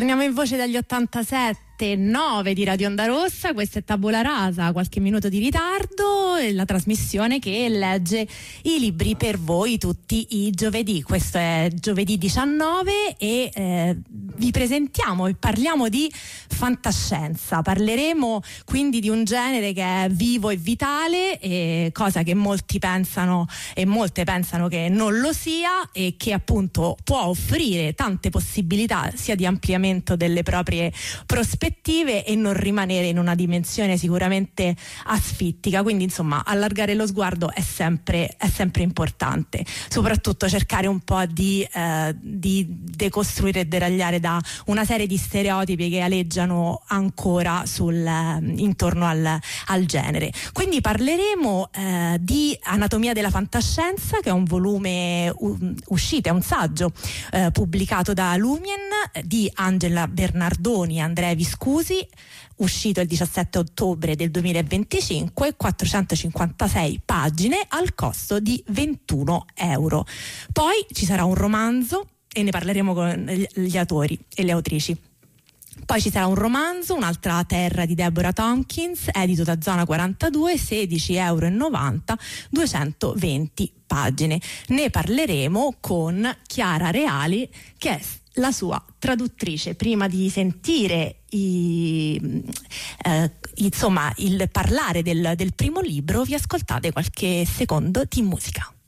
Torniamo in voce dagli 87,9 di Radio Onda Rossa. Questa è Tabula Rasa, qualche minuto di ritardo, la trasmissione che legge i libri per voi tutti i giovedì. Questo è giovedì 19 e vi presentiamo e parliamo di fantascienza. Parleremo quindi di un genere che è vivo e vitale, cosa che molti pensano e molte pensano che non lo sia, e che appunto può offrire tante possibilità sia di ampliamento delle proprie prospettive e non rimanere in una dimensione sicuramente asfittica. Quindi insomma allargare lo sguardo è sempre importante, soprattutto cercare un po' di decostruire e deragliare da una serie di stereotipi che aleggiano ancora intorno al genere. Quindi parleremo di Anatomia della fantascienza, che è un volume uscito, è un saggio pubblicato da Lumien di Angela Bernardoni e Andrea Viscusi, uscito il 17 ottobre del 2025, 456 pagine al costo di 21 euro. Poi ci sarà un romanzo e ne parleremo con gli autori e le autrici. Poi ci sarà un romanzo, Un'altra terra di Deborah Tompkins, edito da Zona 42, 16,90 euro, 220 pagine. Ne parleremo con Chiara Reali, che è la sua traduttrice. Prima di sentire insomma il parlare del primo libro, vi ascoltate qualche secondo di musica.